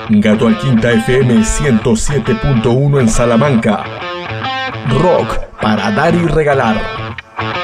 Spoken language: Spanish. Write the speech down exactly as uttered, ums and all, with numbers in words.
Gato al Quinta F M ciento siete punto uno en Salamanca. Rock para dar y regalar.